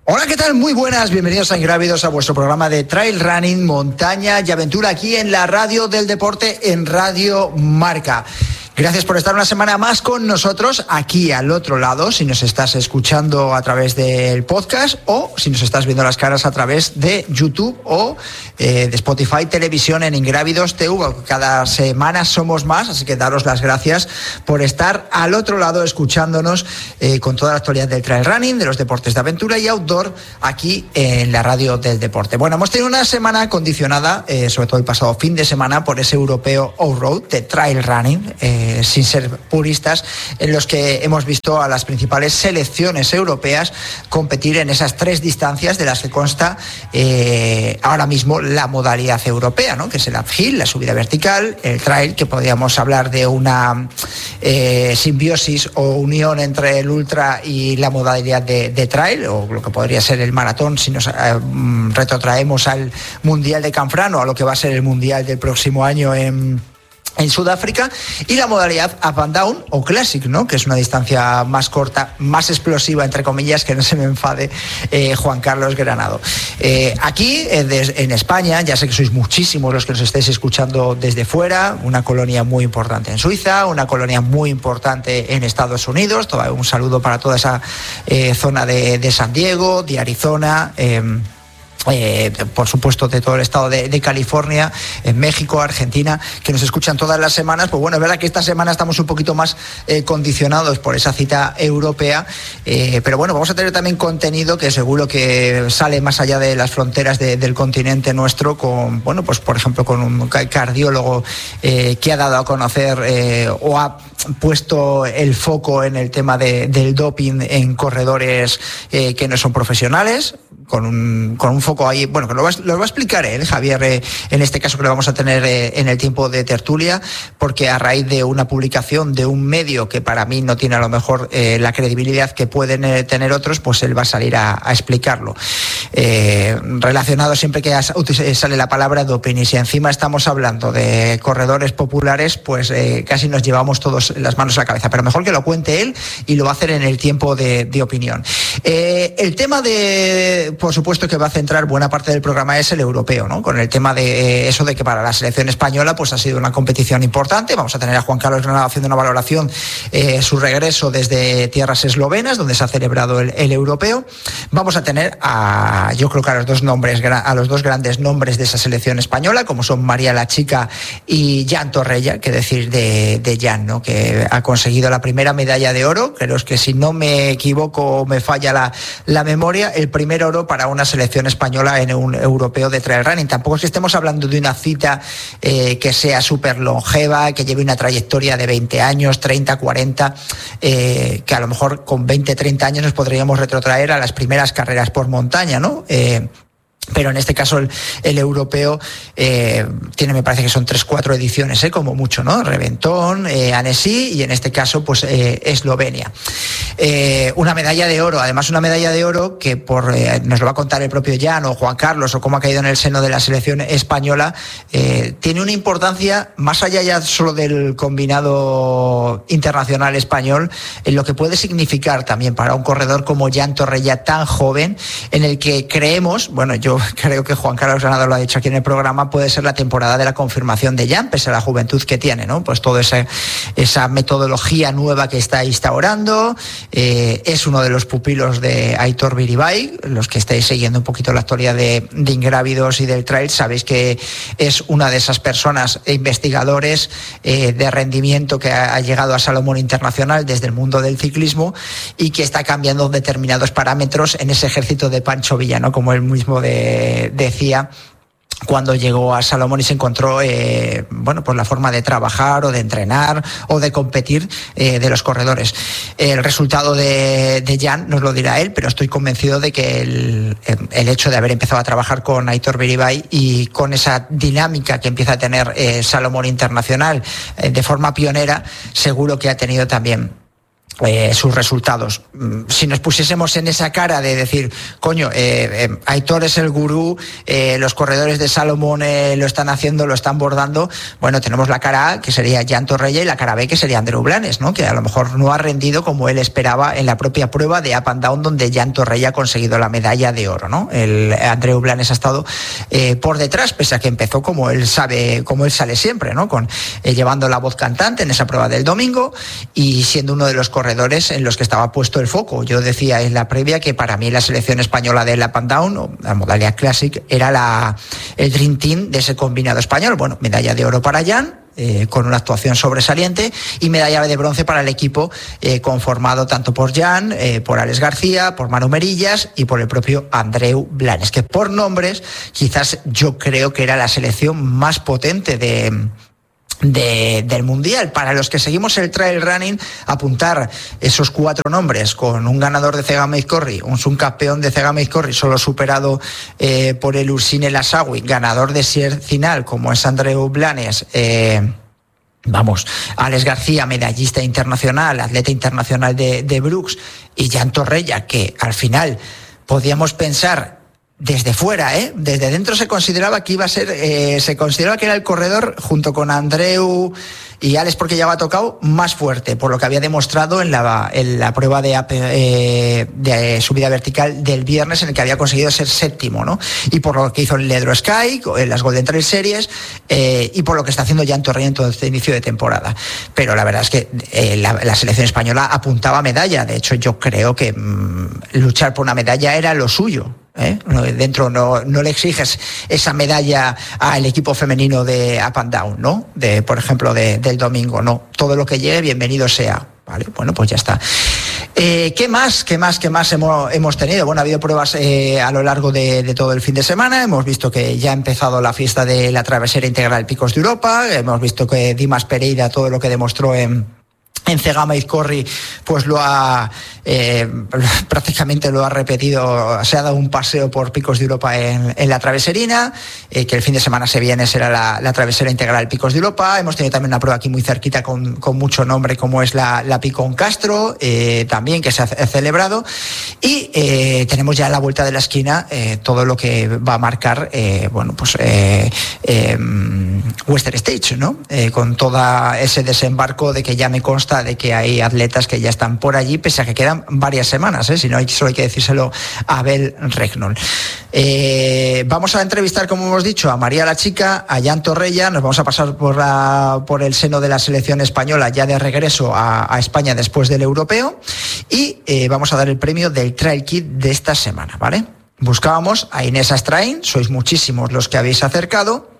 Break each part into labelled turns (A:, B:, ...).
A: Hola, ¿qué tal? Muy buenas, bienvenidos a Ingrávidos, a vuestro programa de trail running, montaña y aventura aquí en la radio del deporte, en Radio Marca. Gracias por estar una semana más con nosotros aquí al otro lado, si nos estás escuchando a través del podcast o si nos estás viendo las caras a través de YouTube o de Spotify Televisión en Ingrávidos TV. Cada semana somos más, así que daros las gracias por estar al otro lado escuchándonos con toda la actualidad del trail running, de los deportes de aventura y outdoor aquí en la radio del deporte. Bueno, hemos tenido una semana condicionada, sobre todo el pasado fin de semana, por ese europeo off-road de trail running, sin ser puristas, en los que hemos visto a las principales selecciones europeas competir en esas tres distancias de las que consta ahora mismo la modalidad europea, ¿no? Que es el uphill, la subida vertical, el trail, que podríamos hablar de una simbiosis o unión entre el ultra y la modalidad de trail, o lo que podría ser el maratón si nos retrotraemos al Mundial de Canfrán o a lo que va a ser el Mundial del próximo año en Sudáfrica, y la modalidad up and down o classic, ¿no? Que es una distancia más corta, más explosiva, entre comillas, que no se me enfade Juan Carlos Granado. Aquí en España, ya sé que sois muchísimos los que nos estáis escuchando desde fuera, una colonia muy importante en Suiza, una colonia muy importante en Estados Unidos, un saludo para toda esa zona de San Diego, de Arizona, por supuesto de todo el estado de California, en México, Argentina, que nos escuchan todas las semanas. Pues bueno, es verdad que esta semana estamos un poquito más condicionados por esa cita europea, pero bueno, vamos a tener también contenido que seguro que sale más allá de las fronteras del continente nuestro, con, bueno, pues por ejemplo con un cardiólogo que ha dado a conocer o ha puesto el foco en el tema del doping en corredores que no son profesionales, con un foco ahí, bueno, que lo va a explicar él, Javier, en este caso que lo vamos a tener en el tiempo de tertulia, porque a raíz de una publicación de un medio que para mí no tiene a lo mejor la credibilidad que pueden tener otros, pues él va a salir a explicarlo. Relacionado siempre que sale la palabra doping, y si encima estamos hablando de corredores populares, pues casi nos llevamos todos las manos a la cabeza, pero mejor que lo cuente él y lo va a hacer en el tiempo de opinión. El tema por supuesto que va a centrar buena parte del programa es el europeo, ¿no? Con el tema de eso de que para la selección española pues ha sido una competición importante. Vamos a tener a Juan Carlos Granado haciendo una valoración, su regreso desde tierras eslovenas, donde se ha celebrado el europeo. Vamos a tener yo creo que a los dos grandes nombres de esa selección española, como son María la Chica y Jan Torrella, que decir de Jan, ¿no? Que ha conseguido la primera medalla de oro. Creo que si no me equivoco o me falla la memoria, el primer oro para una selección española en un europeo de trail running. Tampoco es que estemos hablando de una cita que sea súper longeva, que lleve una trayectoria de 20 años, 30, 40, que a lo mejor con 20, 30 años nos podríamos retrotraer a las primeras carreras por montaña, ¿no? Pero en este caso el europeo tiene, me parece que son 3-4 ediciones, como mucho, ¿no? Reventón, Annecy y en este caso pues Eslovenia. Una medalla de oro, además una medalla de oro que nos lo va a contar el propio Jan o Juan Carlos, o cómo ha caído en el seno de la selección española, tiene una importancia más allá ya solo del combinado internacional español, en lo que puede significar también para un corredor como Jan Torrella, tan joven, en el que creemos, bueno, yo creo que Juan Carlos Granado lo ha dicho aquí en el programa, puede ser la temporada de la confirmación de Jan, pese a la juventud que tiene, ¿no? Pues toda esa metodología nueva que está instaurando, es uno de los pupilos de Aitor Biribay. Los que estáis siguiendo un poquito la actualidad de Ingrávidos y del trail, sabéis que es una de esas personas investigadores de rendimiento que ha llegado a Salomón Internacional desde el mundo del ciclismo y que está cambiando determinados parámetros en ese ejército de Pancho Villa, ¿no? Como él mismo decía cuando llegó a Salomón y se encontró pues la forma de trabajar o de entrenar o de competir de los corredores. El resultado de Jan nos lo dirá él, pero estoy convencido de que el hecho de haber empezado a trabajar con Aitor Biribay y con esa dinámica que empieza a tener Salomón Internacional de forma pionera, seguro que ha tenido también sus resultados. Si nos pusiésemos en esa cara de decir, coño, Aitor es el gurú, los corredores de Salomón lo están haciendo, lo están bordando, bueno, tenemos la cara A, que sería Jan Torrella, y la cara B, que sería Andreu Blanes, ¿no? Que a lo mejor no ha rendido como él esperaba en la propia prueba de Up and Down, donde Jan Torrella ha conseguido la medalla de oro, ¿no? El Andreu Blanes ha estado por detrás, pese a que empezó como él sabe, como él sale siempre, ¿no? Llevando la voz cantante en esa prueba del domingo y siendo uno de los corredores en los que estaba puesto el foco. Yo decía en la previa que para mí la selección española del Up and Down, o la modalidad Classic, era el Dream Team de ese combinado español. Bueno, medalla de oro para Jan, con una actuación sobresaliente, y medalla de bronce para el equipo conformado tanto por Jan, por Alex García, por Manu Merillas y por el propio Andreu Blanes, que por nombres quizás yo creo que era la selección más potente del mundial. Para los que seguimos el trail running, apuntar esos 4 nombres con un ganador de Cega Meizkorri, un subcampeón de Cega Meizkorri, solo superado por el Ursine Lasagui, ganador de Sierre Zinal como es Andreu Blanes, Alex García, medallista internacional, atleta internacional de Brooks, y Jan Torrella, que al final podíamos pensar desde fuera, desde dentro se consideraba que iba a ser, se consideraba que era el corredor junto con Andreu y Alex, porque ya había tocado, más fuerte, por lo que había demostrado en la prueba de subida vertical del viernes, en el que había conseguido ser séptimo, ¿no? Y por lo que hizo en Ledro Sky, en las Golden Trail Series, y por lo que está haciendo Jan Torrella en todo este inicio de temporada. Pero la verdad es que la selección española apuntaba a medalla. De hecho, yo creo que luchar por una medalla era lo suyo. Dentro no le exiges esa medalla al equipo femenino de Up and Down, ¿no? Por ejemplo, del domingo, no. Todo lo que llegue, bienvenido sea. Vale, bueno, pues ya está. ¿Qué más hemos tenido? Bueno, ha habido pruebas a lo largo de todo el fin de semana. Hemos visto que ya ha empezado la fiesta de la travesera integral Picos de Europa. Hemos visto que Dimas Pereira, todo lo que demostró en Cega Meizkorri, pues prácticamente lo ha repetido. Se ha dado un paseo por Picos de Europa en la traveserina, que el fin de semana se viene será la travesera integral Picos de Europa. Hemos tenido también una prueba aquí muy cerquita con mucho nombre, como es la Picón Castro, también, que se ha celebrado, y tenemos ya a la vuelta de la esquina todo lo que va a marcar Western States, ¿no? Con todo ese desembarco de que ya me consta de que hay atletas que ya están por allí, pese a que quedan varias semanas, si no, solo hay que decírselo a Abel Regnol. Vamos a entrevistar, como hemos dicho, a María la Chica, a Jan Torrella. Nos vamos a pasar por el seno de la selección española, ya de regreso a España después del europeo, y vamos a dar el premio del Trail Kit de esta semana, ¿vale? Buscábamos a Inés Astrain, sois muchísimos los que habéis acertado,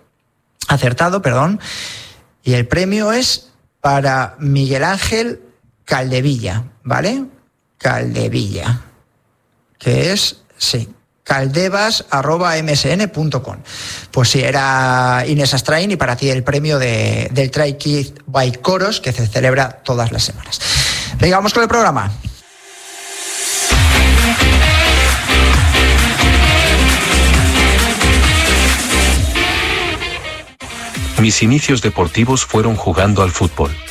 A: y el premio es para Miguel Ángel Caldevilla, ¿vale? Caldevilla, que es, sí, caldevas@msn.com. Pues sí, era Inés Astrain, y para ti el premio del Trail Kit by Coros, que se celebra todas las semanas. Venga, vamos con el programa.
B: Mis inicios deportivos fueron jugando al fútbol.